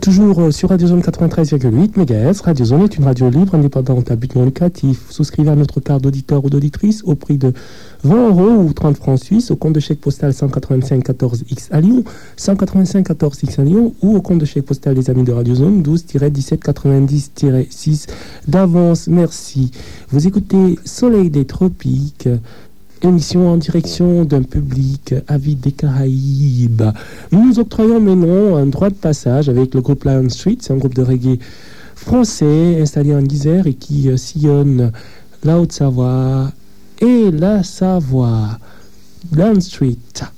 Toujours sur Radio Zone 93,8 MHz. Radio Zone est une radio libre, indépendante à but non lucratif. Souscrivez à notre carte d'auditeur ou d'auditrice au prix de 20 € ou 30 francs suisses au compte de chèque postal 185 14 X à Lyon, 185 14 X à Lyon ou au compte de chèque postal des Amis de Radio Zone 12-17 90-6 d'avance. Merci. Vous écoutez Soleil des Tropiques. Émission en direction d'un public avide des Caraïbes. Nous nous octroyons maintenant un droit de passage avec le groupe Lion Street. C'est un groupe de reggae français installé en Isère et qui sillonne la Haute-Savoie et la Savoie. Lion Street.